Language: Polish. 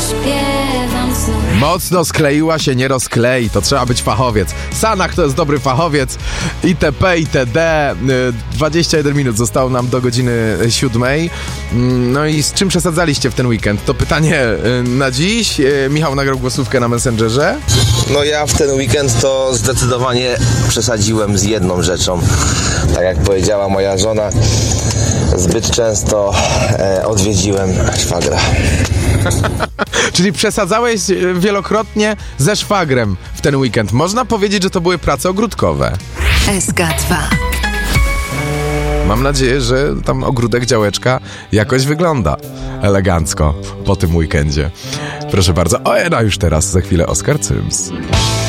zaśpiewam znów. Mocno skleiła się, nie rozklei, to trzeba być fachowiec. Sanach to jest dobry fachowiec. ITP, ITD. 21 minut zostało nam do godziny 7. No i z czym przesadzaliście w ten weekend? To pytanie na dziś. Michał nagrał głosówkę na Messengerze. No ja w ten weekend to zdecydowanie przesadziłem z jedną rzeczą. Tak jak powiedziała moja żona, zbyt często odwiedziłem szwagra. Czyli przesadzałeś wielokrotnie ze szwagrem w ten weekend. Można powiedzieć, że to były prace ogródkowe. SK2. Mam nadzieję, że tam ogródek, działeczka jakoś wygląda elegancko po tym weekendzie. Proszę bardzo. Już teraz, za chwilę Oskar Cyms.